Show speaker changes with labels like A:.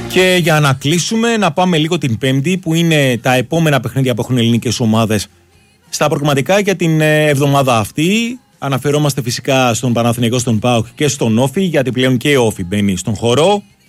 A: Και για να κλείσουμε, να πάμε λίγο την Πέμπτη, που είναι τα επόμενα παιχνίδια που έχουν ελληνικές ομάδες στα προκριματικά για την εβδομάδα αυτή. Αναφερόμαστε φυσικά στον Παναθηναϊκό, στον ΠΑΟΚ και στον Όφη, γιατί πλέον και ο Όφη μπαίνει στον χώρο.